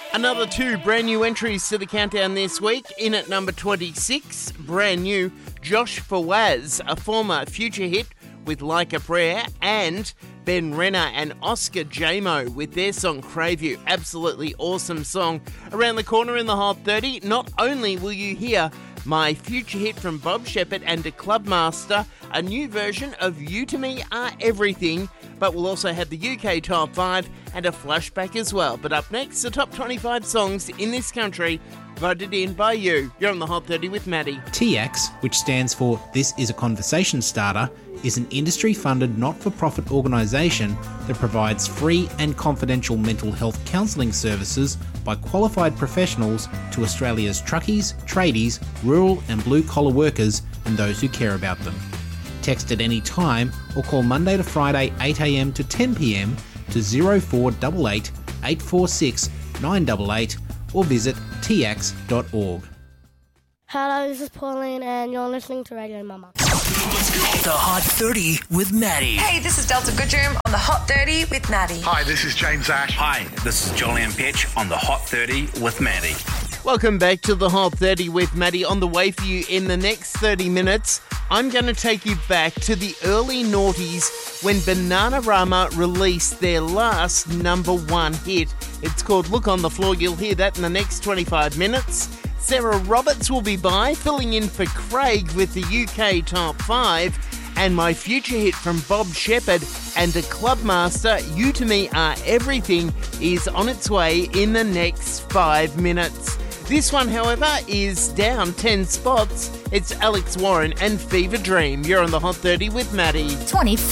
Another 2 brand new entries to the countdown this week. In at number 26, brand new, Josh Fawaz, a former Future hit with Like a Prayer, and Ben Renner and Oscar Jamo with their song Crave You. Absolutely awesome song. Around the corner in the Hot 30, not only will you hear my future hit from Bob Shepherd and the Clubmaster, a new version of You To Me Are Everything, but we'll also have the UK Top 5 and a flashback as well. But up next, the top 25 songs in this country voted in by you. You're on the Hot 30 with Maddie. TX, which stands for This Is a Conversation Starter, is an industry-funded not-for-profit organisation that provides free and confidential mental health counselling services by qualified professionals to Australia's truckies, tradies, rural and blue-collar workers and those who care about them. Text at any time or call Monday to Friday 8am to 10pm to 0488 846 988 or visit tx.org. Hello, this is Pauline and you're listening to Radio Mama. The Hot 30 with Maddie. Hey, this is Delta Goodroom on the Hot 30 with Maddie. Hi, this is James Ash. Hi, this is Julian Pitch on the Hot 30 with Maddie. Welcome back to the Hot 30 with Maddie. On the way for you in the next 30 minutes, I'm going to take you back to the early noughties when Bananarama released their last number 1 hit. It's called Look on the Floor. You'll hear that in the next 25 minutes. Sarah Roberts will be by, filling in for Craig with the UK Top 5. And my future hit from Bob Shepherd and the Clubmaster, You To Me Are Everything, is on its way in the next 5 minutes. This one, however, is down 10 spots. It's Alex Warren and Fever Dream. You're on the Hot 30 with Maddie. 24.